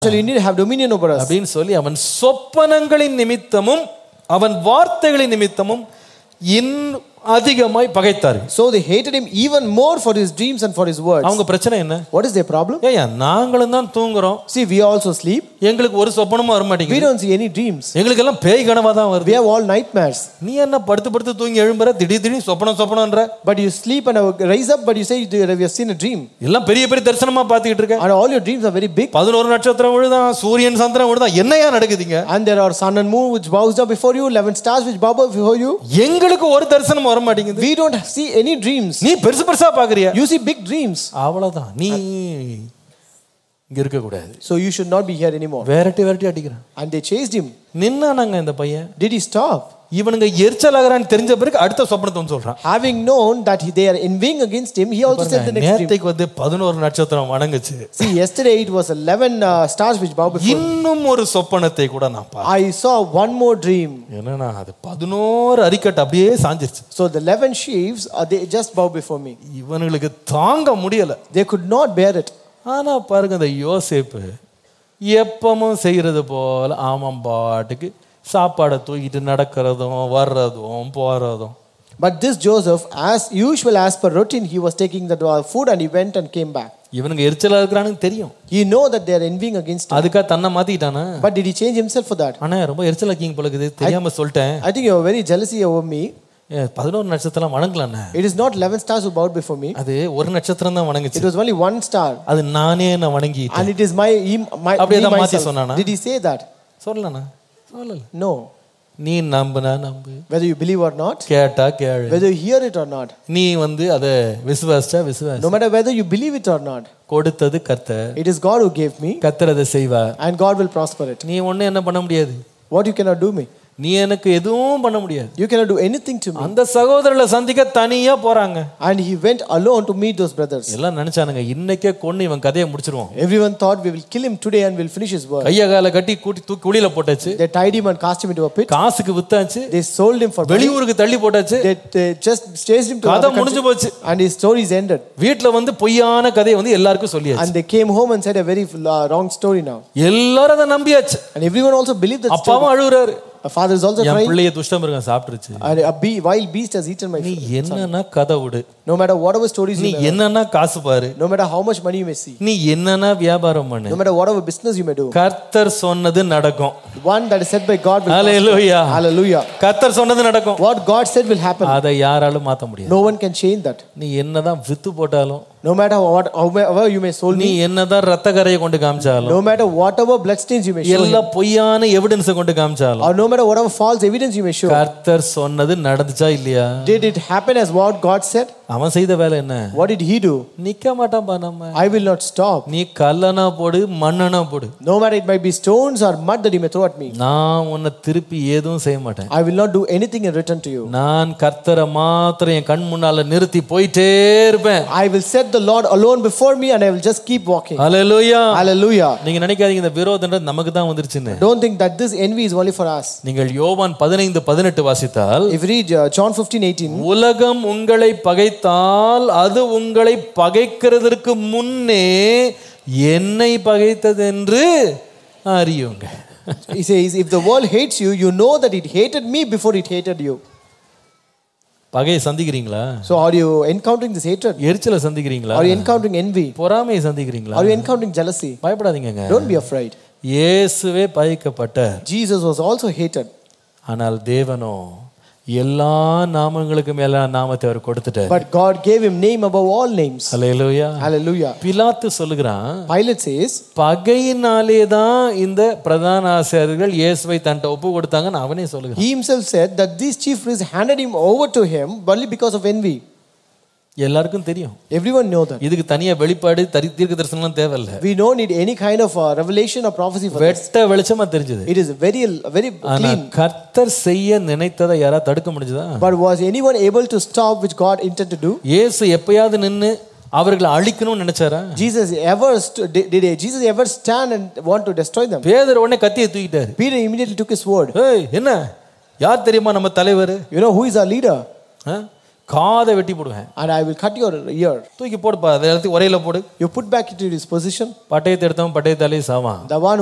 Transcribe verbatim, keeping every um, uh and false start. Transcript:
you need to have dominion over us. அப்படின்னு சொல்லி அவன் சொப்பனங்களின் நிமித்தமும் அவன் வார்த்தைகளின் நிமித்தமும் இன் அதிகமாய் பகைத்தார்கள். So they hated him even more for his dreams and for his words. அவங்க பிரச்சனை என்ன? What is their problem? ஏயா நாங்களும் தான் தூங்குறோம். See, we also sleep. எங்களுக்கு ஒரு சொப்பனமும் வர மாட்டேங்குது. We don't see any dreams. எங்களுக்கு எல்லாம் பேய் கனவா தான் வருது. We have all nightmares. நீ என்ன படுத்து படுத்து தூங்கி எழும்பற திடீர் திடீர் சொப்பனம் சொப்பனம்ன்ற? But you sleep and rise up but you say you have seen a dream. எல்லாம் பெரிய பெரிய தரிசனமா பாத்துக்கிட்டு இருக்க. And all your dreams are very big. பதினொரு நட்சத்திரம் விழுதா, சூரியன் சந்திரன் விழுதா, என்னையா நடக்குதுங்க? And there are sun and moon which bows down before you, eleven stars which bow before you. எங்களுக்கு ஒரு தரிசனம் வர மாட்டேங்குது. We don't see any dreams. நீ பெருசு பெருசா பாக்குறியா? You see big dreams. அவ்வளவுதான். நீ இங்க இருக்க கூடாது. So you should not be here anymore. வேரட்டி வேரட்டி அடிக்கிறான். And they chased him. நின்னானாங்க இந்த பையன். Did he stop? இவனுங்க எரிச்சலாகறான்னு தெரிஞ்ச பிறகு அடுத்த சொப்பனத்தை வந்து சொல்றான். Having known that he, they are envying against him, he also said the next dream. நேத்துக்கு வந்து பதினொரு நட்சத்திரம் வணங்குச்சு. See, yesterday it was eleven uh, stars which bowed before. இன்னும் ஒரு சொப்பனத்தை கூட நான் பார்த்தேன். I saw one more dream. என்னன்னா அது பதினொரு அரிக்கட் அப்படியே சாஞ்சிருச்சு. So the eleven sheaves uh, they just bowed before me. இவனுங்களுக்கு தாங்க முடியல. They could not bear it. ஆனா பாருங்க இந்த யோசேப்பு எப்பவும் செய்யறது போல ஆமாம் பாட்டுக்கு சாப்பாடை தூக்கிட்டு நடக்கிறதும் வர்றதும் போறதும். But this Joseph, as usual as per routine, he was taking the food and he went and came back. இவனுங்க எரிச்சலா இருக்கிறான்னு தெரியும். He know that they are envying against him. அதுக்கா தன்னை மாத்திட்டானா? But did he change himself for that? ஆனா ரொம்ப எரிச்சலா இருக்கீங்க போல இருக்குது, தெரியாம சொல்லிட்டேன். I think you are very jealousy over me. பதினொரு நட்சத்திரம் வணங்கலண்ணே. It is not eleven stars who bowed before me. அது ஒரு நட்சத்திரம் தான் வணங்குச்சு. It was only one star. அது நானே நான் வணங்கிட்டேன். And it is my my அப்படியே தான் மாத்தி சொன்னானா? Did he say that? சொல்லலண்ணா. சொல்லல. No. நீ நம்புனா நம்பு. Whether you believe or not. கேட்டா கேளு. Whether you hear it or not. நீ வந்து அத விசுவாசிச்சா விசுவாசி. No matter whether you believe it or not. கொடுத்தது கர்த்தர். It is God who gave me. கர்த்தர் அதை செய்வார். And God will prosper it. நீ ஒண்ணே என்ன பண்ண முடியாது? What you cannot do me? நீ எனக்கு எதுவும் பண்ண முடியாது. You cannot do anything to me. அந்த சகோதரர்களை சந்திக்க தனியா போறாங்க. And he went alone to meet those brothers. எல்லாம் நினைச்சானுங்க இன்னைக்கே கொன்னு இவன் கதையை முடிச்சிருவோம். Everyone thought we will kill him today and we'll finish his work. கைய கால கட்டி கூட்டி தூக்கி குழியில போட்டாச்சு. They tied him and cast him into a pit. காசுக்கு வித்தாச்சு. They sold him for வெளியூருக்கு தள்ளி போட்டாச்சு. They, they just chased him to கதை முடிஞ்சு போச்சு. And his story is ended. வீட்ல வந்து பொய்யான கதையை வந்து எல்லாருக்கும் சொல்லியாச்சு. And they came home and said a very uh, wrong story now. எல்லாரும் அதை நம்பியாச்சு. And everyone also believed that story. அப்பாவும் அழுகுறாரு. A father is also crying. என் பிள்ளைய துஷ்டமிருகம் சாப்பிட்டுருச்சு. And a bee, wild beast has eaten my நீ என்னன்னா கதை விடு. No matter whatever stories நீ you may என்னன்னா காசு பாரு. No matter how much money you may see. நீ என்னன்னா வியாபாரம் பண்ணு. No matter whatever business you may do. கர்த்தர் சொன்னது நடக்கும். One that is said by God will Hallelujah. Hallelujah. கர்த்தர் சொன்னது நடக்கும். What God said will happen. அதை யாராலும் மாத்த முடியாது. No one can change that. நீ என்னதான் வித்து போட்டாலும், no matter what however you may sold me, நீ என்னதான் ரத்த கரையை கொண்டு காமிச்சாலும், no matter whatever blood stains you may show, எல்லா பொய்யான எவிடன்ஸ் கொண்டு காமிச்சாலும், or no matter whatever false evidence you may show, கர்த்தர் சொன்னது நடந்துச்சா இல்லையா? Did it happen as what God said? அவன் செய்த வேலை என்ன? What did he do? நிக்க மாட்டான் பா நம்ம. I will not stop. நீ கல்லனா போடு, மண்ணனா போடு. No matter it might be stones or mud that you may throw at me. நான் உன்னை திருப்பி எதுவும் செய்ய மாட்டேன். I will not do anything in return to you. நான் கர்த்தரை மாத்திரம் என் கண் முன்னால நிறுத்தி போயிட்டே இருப்பேன். I will set the Lord alone before me and I will just keep walking. Hallelujah. Hallelujah. நீங்க நினைக்காதீங்க இந்த விரோதம்ன்றது நமக்கு தான் வந்துருச்சுன்னு. Don't think that this envy is only for us. நீங்கள் யோவான் பதினைந்து பதினெட்டு வாசித்தால், if you read uh, John fifteen eighteen, உலகம் உங்களை பகைத்தால் அது உங்களை பகைக்கிறதற்கு முன்னே என்னை பகைத்தது என்று அறியுங்க. He says, if the world hates you, you know that it hated me before it hated you. பகையை சந்திக்கிறீங்களா? So are you encountering this hatred? எரிச்சலை சந்திக்கிறீங்களா? Are you encountering envy? பொறாமையை சந்திக்கிறீங்களா? Are you encountering jealousy? பயப்படாதீங்க. Don't be afraid. இயேசுவே பகைக்கப்பட்டார். Jesus was also hated. ஆனால் தேவனோ எல்லா நாமங்களுக்கு மேல நாமத்தை அவர் கொடுத்துட்டார். But God gave him name above all names. Hallelujah. Hallelujah. பிலாத்து சொல்லுகிறான், Pilate says, பகையினாலே தான் இந்த பிரதான ஆசாரியர்கள் இயேசுவை தன்ட்ட ஒப்பு கொடுத்தாங்கன்னு அவனே சொல்லுகிறான். He himself said that these chief priests handed him over to him only because of envy. எல்லாருக்கும் தெரியும். Everyone know that. இதுக்கு தனியா வெளிப்பாடு தீர்க்க தரிசனம் தேவையில்லை. We don't need any kind of uh, revelation or prophecy for this. வெட்ட வெளிச்சமா தெரிஞ்சது. It is very very clean. கர்த்தர் செய்ய நினைத்ததை யாரா தடுக்க முடிஞ்சதா? But was anyone able to stop which God intended to do? இயேசு எப்பயாவது நின்னு அவர்களை அழிக்கணும்னு நினைச்சாரா? Jesus ever did, did Jesus ever stand and want to destroy them? பேதுரு உடனே கத்தியை தூக்கிட்டாரு. Peter immediately took his sword. ஏய் என்ன? யார் தெரியுமா நம்ம தலைவர்? You know who is our leader? காதை வெட்டி போடுவேன். And I will cut your ear. தூக்கி போடுப்பா, அதை எடுத்து உரையில போடு. You put back into his position. பட்டயத்தை எடுத்தவன் பட்டயத்தாலே சாவான். The one